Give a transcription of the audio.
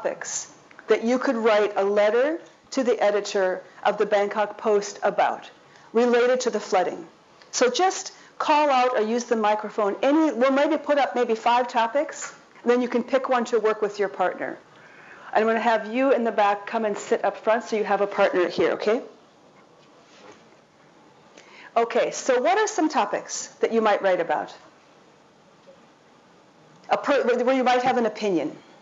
topics that you could write a letter to the editor of the Bangkok Post about, related to the flooding. So just call out or use the microphone. We'll maybe put up maybe 5 topics, and then you can pick one to work with your partner. I'm going to have you in the back come and sit up front so you have a partner here, okay? Okay, so what are some topics that you might write about? Where you might have an opinion?